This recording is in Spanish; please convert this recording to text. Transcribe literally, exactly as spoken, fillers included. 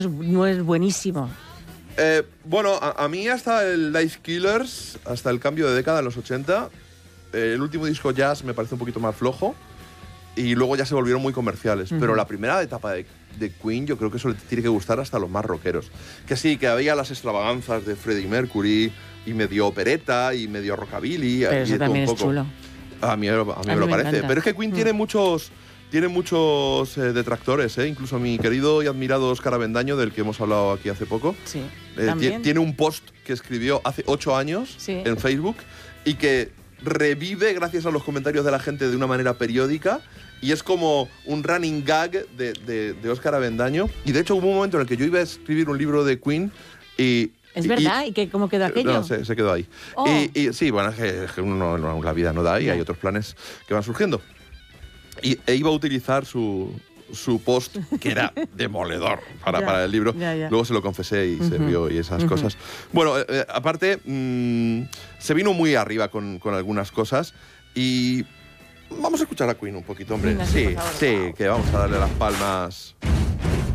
no es buenísimo. Eh, bueno, a, a mí hasta el Life Killers, hasta el cambio de década en los ochenta, eh, el último disco Jazz me parece un poquito más flojo y luego ya se volvieron muy comerciales. Uh-huh. Pero la primera etapa de, de Queen yo creo que eso le tiene que gustar hasta a los más rockeros. Que sí, que había las extravaganzas de Freddie Mercury y medio opereta y medio rockabilly. Pero eso y también un es poco. chulo. A mí, a mí, a mí me lo me parece. encanta. Pero es que Queen uh-huh. tiene muchos... Tiene muchos eh, detractores, ¿eh? Incluso mi querido y admirado Óscar Avendaño, del que hemos hablado aquí hace poco. Sí, eh, tiene un post que escribió hace ocho años sí. en Facebook y que revive gracias a los comentarios de la gente de una manera periódica y es como un running gag de, de, de Óscar Avendaño. Y de hecho hubo un momento en el que yo iba a escribir un libro de Queen y... ¿Es y, verdad? ¿Y, ¿Y que cómo quedó aquello? No, se, se quedó ahí. Oh. Y, y sí, bueno, es que, es que uno, no, la vida no da y hay otros planes que van surgiendo. Y e iba a utilizar su, su post, que era demoledor para, ya, para el libro. Ya, ya. Luego se lo confesé y uh-huh. se rió y esas uh-huh. cosas. Bueno, eh, aparte, mmm, se vino muy arriba con, con algunas cosas y vamos a escuchar a Queen un poquito, hombre. Venga, sí, sí, por favor. sí, que vamos a darle las palmas.